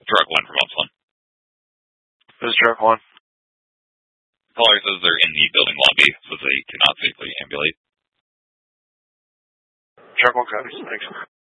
Truck 1 from Ops 1. This is Truck 1. Caller says they're in the building lobby, so they cannot safely ambulate. Truck 1 copies. Thanks.